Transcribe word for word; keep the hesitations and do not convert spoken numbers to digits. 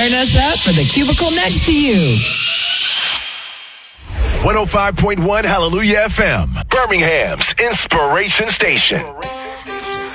Turn us up for the cubicle next to you. one oh five point one Hallelujah F M, Birmingham's Inspiration Station.